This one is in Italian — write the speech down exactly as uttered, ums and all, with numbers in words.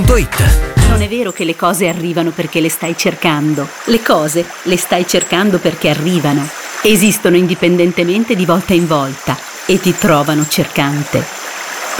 Non è vero che le cose arrivano perché le stai cercando. Le cose le stai cercando perché arrivano. Esistono indipendentemente di volta in volta e ti trovano cercante.